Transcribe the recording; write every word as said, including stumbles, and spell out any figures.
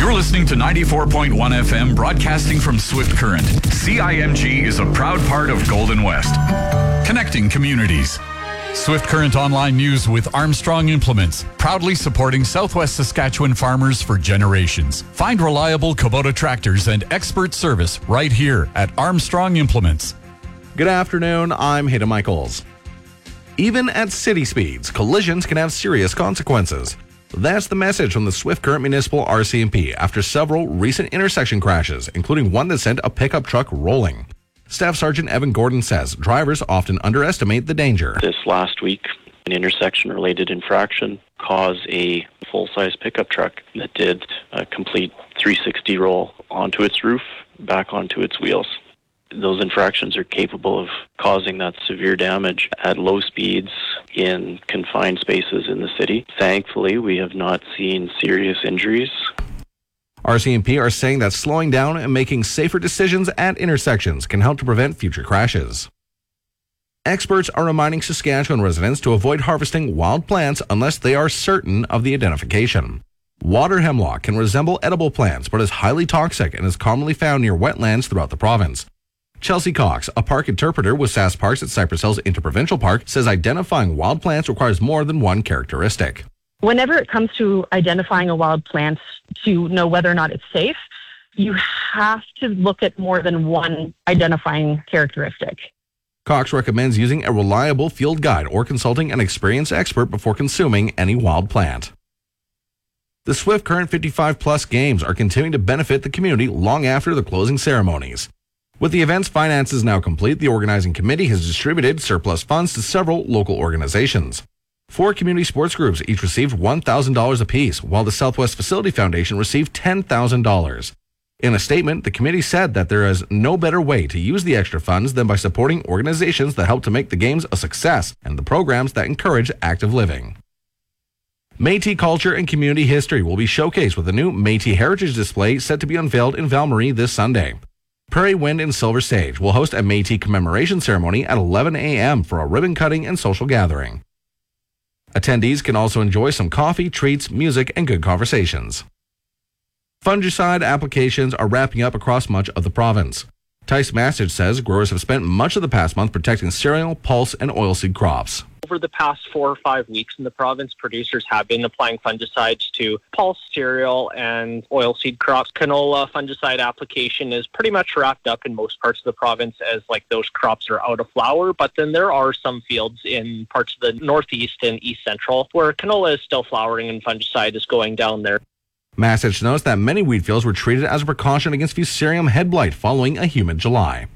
You're listening to ninety-four point one F M, broadcasting from Swift Current. C I M G is a proud part of Golden West, connecting communities. Swift Current Online News with Armstrong Implements, proudly supporting Southwest Saskatchewan farmers for generations. Find reliable Kubota tractors and expert service right here at Armstrong Implements. Good afternoon, I'm Hayden Michaels. Even at city speeds, collisions can have serious consequences. That's the message from the Swift Current Municipal R C M P after several recent intersection crashes, including one that sent a pickup truck rolling. Staff Sergeant Evan Gordon says drivers often underestimate the danger. This last week, an intersection-related infraction caused a full-size pickup truck that did a complete three sixty roll onto its roof, back onto its wheels. Those infractions are capable of causing that severe damage at low speeds in confined spaces in the city. Thankfully, we have not seen serious injuries. R C M P are saying that slowing down and making safer decisions at intersections can help to prevent future crashes. Experts are reminding Saskatchewan residents to avoid harvesting wild plants unless they are certain of the identification. Water hemlock can resemble edible plants, but is highly toxic and is commonly found near wetlands throughout the province. Chelsea Cox, a park interpreter with Sask Parks at Cypress Hills Interprovincial Park, says identifying wild plants requires more than one characteristic. Whenever it comes to identifying a wild plant to know whether or not it's safe, you have to look at more than one identifying characteristic. Cox recommends using a reliable field guide or consulting an experienced expert before consuming any wild plant. The Swift Current fifty-five plus games are continuing to benefit the community long after the closing ceremonies. With the event's finances now complete, the organizing committee has distributed surplus funds to several local organizations. Four community sports groups each received one thousand dollars apiece, while the Southwest Facility Foundation received ten thousand dollars. In a statement, the committee said that there is no better way to use the extra funds than by supporting organizations that help to make the games a success and the programs that encourage active living. Métis culture and community history will be showcased with a new Métis Heritage display set to be unveiled in Val-Marie this Sunday. Prairie Wind and Silver Sage will host a Métis commemoration ceremony at eleven a.m. for a ribbon cutting and social gathering. Attendees can also enjoy some coffee, treats, music, and good conversations. Fungicide applications are wrapping up across much of the province. Tice Massage says growers have spent much of the past month protecting cereal, pulse, and oilseed crops. Over the past four or five weeks in the province, producers have been applying fungicides to pulse, cereal, and oilseed crops. Canola fungicide application is pretty much wrapped up in most parts of the province as like those crops are out of flower, but then there are some fields in parts of the northeast and east central where canola is still flowering and fungicide is going down there. Massage notes that many wheat fields were treated as a precaution against Fusarium head blight following a humid July.